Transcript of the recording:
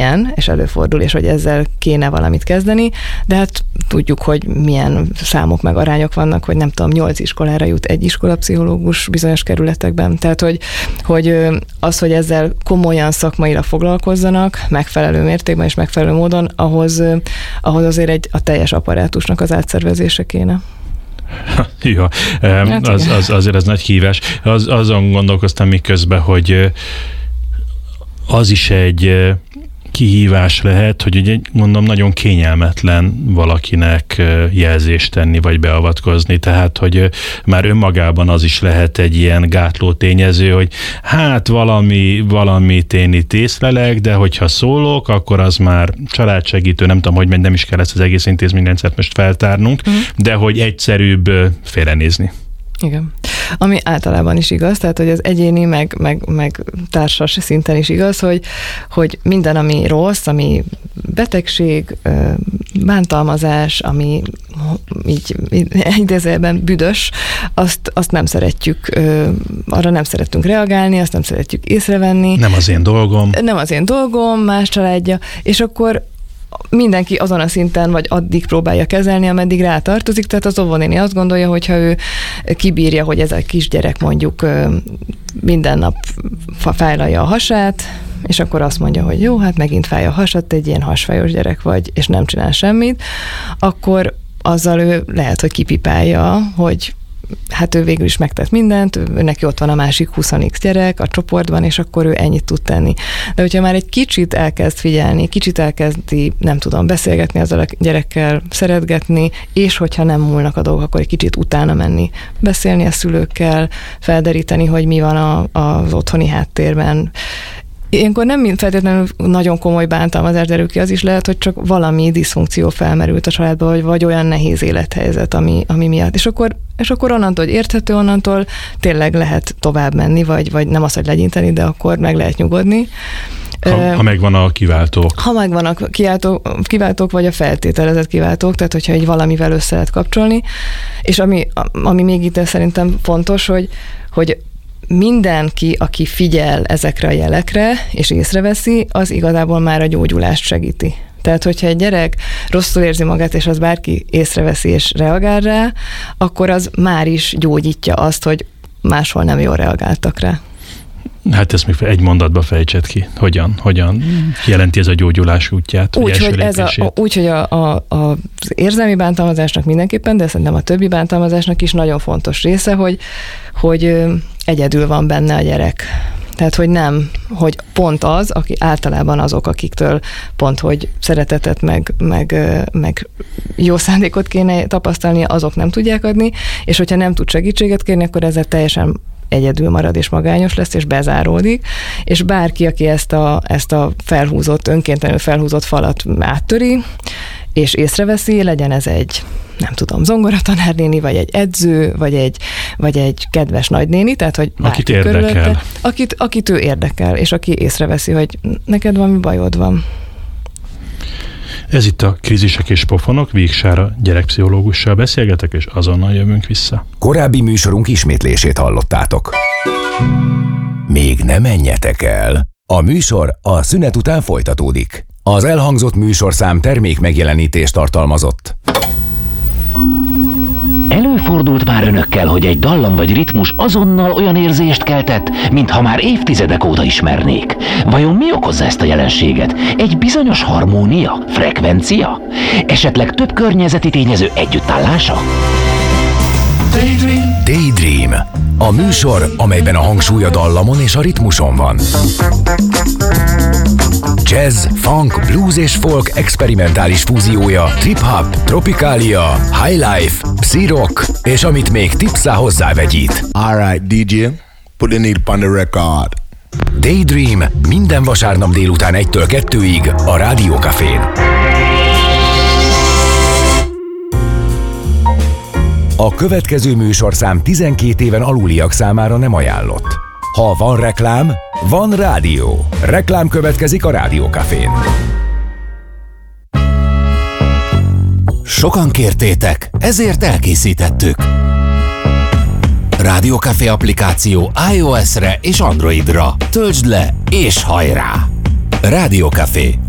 ilyen, és előfordul, és hogy ezzel kéne valamit kezdeni, de hát tudjuk, hogy milyen számok meg arányok vannak, hogy nem tudom, 8 iskolára jut egy iskolapszichológus bizonyos kerületekben. Tehát, hogy az, hogy ezzel komolyan szakmailag foglalkozzanak, megfelelő mértékben és megfelelő módon, ahhoz azért a teljes apparátusnak az átszervezése kéne. Ja, azért ez nagy kihívás. Azon gondolkoztam miközben, hogy az is egy kihívás lehet, hogy ugye mondom, nagyon kényelmetlen valakinek jelzést tenni, vagy beavatkozni, tehát, hogy már önmagában az is lehet egy ilyen gátló tényező, hogy hát valamit én itt észlelek, de hogyha szólok, akkor az már családsegítő, nem tudom, hogy nem is kell ezt az egész intézményrendszert most feltárnunk, de hogy egyszerűbb félrenézni. Igen. Ami általában is igaz, tehát hogy az egyéni, meg társas szinten is igaz, hogy minden, ami rossz, ami betegség, bántalmazás, ami így idézőjelben büdös, azt nem szeretjük, arra nem szeretünk reagálni, azt nem szeretjük észrevenni. Nem az én dolgom. Nem az én dolgom, más családja, és akkor mindenki azon a szinten, vagy addig próbálja kezelni, ameddig rá tartozik, tehát az óvónéni azt gondolja, hogyha ő kibírja, hogy ez a kisgyerek mondjuk minden nap fájlalja a hasát, és akkor azt mondja, hogy jó, hát megint fáj a hasad, egy ilyen hasfájos gyerek vagy, és nem csinál semmit, akkor azzal ő lehet, hogy kipipálja, hogy hát ő végül is megtett mindent, neki ott van a másik 20x gyerek a csoportban, és akkor ő ennyit tud tenni. De hogyha már egy kicsit elkezd figyelni, kicsit elkezdi, nem tudom, beszélgetni azzal a gyerekkel, szeretgetni, és hogyha nem múlnak a dolgok, akkor egy kicsit utána menni, beszélni a szülőkkel, felderíteni, hogy mi van az otthoni háttérben. Ilyenkor nem feltétlenül nagyon komoly bántalmazás derül ki, az is lehet, hogy csak valami diszfunkció felmerült a családba, vagy olyan nehéz élethelyzet, ami miatt. És akkor onnantól, hogy érthető, onnantól tényleg lehet tovább menni, vagy nem az, hogy legyinteni, de akkor meg lehet nyugodni. Ha megvan a kiváltók. Ha megvan a kiváltók, vagy a feltételezett kiváltók, tehát hogyha egy valamivel össze lehet kapcsolni. És ami még itt szerintem fontos, hogy mindenki, aki figyel ezekre a jelekre, és észreveszi, az igazából már a gyógyulást segíti. Tehát, hogyha egy gyerek rosszul érzi magát, és az bárki észreveszi és reagál rá, akkor az már is gyógyítja azt, hogy máshol nem jól reagáltak rá. Hát ezt még egy mondatba fejtsed ki. Hogyan jelenti ez a gyógyulás útját? Úgy, hogy az érzelmi bántalmazásnak mindenképpen, de szerintem a többi bántalmazásnak is nagyon fontos része, hogy egyedül van benne a gyerek. Tehát, hogy nem, hogy pont az, aki általában azok, akiktől pont, hogy szeretetet, meg jó szándékot kéne tapasztalni, azok nem tudják adni, és hogyha nem tud segítséget kérni, akkor ezzel teljesen egyedül marad és magányos lesz, és bezáródik, és bárki, aki ezt a önkéntelenül felhúzott falat áttöri, és észreveszi, legyen ez egy, nem tudom, zongoratanárnéni, vagy egy edző, vagy egy kedves nagynéni, tehát, hogy akit érdekel. Akit ő érdekel, és aki észreveszi, hogy neked valami bajod van. Ez itt a Krízisek és pofonok, Vígsára gyerekpszichológussal beszélgetek, és azonnal jövünk vissza. Korábbi műsorunk ismétlését hallottátok. Még ne menjetek el! A műsor a szünet után folytatódik. Az elhangzott műsorszám termék megjelenítést tartalmazott. Előfordult már önökkel, hogy egy dallam vagy ritmus azonnal olyan érzést keltett, mintha már évtizedek óta ismernék. Vajon mi okozza ezt a jelenséget? Egy bizonyos harmónia? Frekvencia? Esetleg több környezeti tényező együttállása? Daydream. A műsor, amelyben a hangsúly a dallamon és a ritmuson van. Jazz, funk, blues és folk experimentális fúziója, trip-hop, tropikália, highlife, psi-rock, és amit még tipszá hozzávegyít. Alright, DJ, put the needle on the record. Daydream minden vasárnap délután 1-től 2-ig a Rádió Cafén. A következő műsorszám 12 éven aluliak számára nem ajánlott. Ha van reklám, van rádió. Reklám következik a Rádió Cafén. Sokan kértétek, ezért elkészítettük. Rádió Café applikáció iOS-re és Androidra. Töltsd le és hajrá! Rádió Café,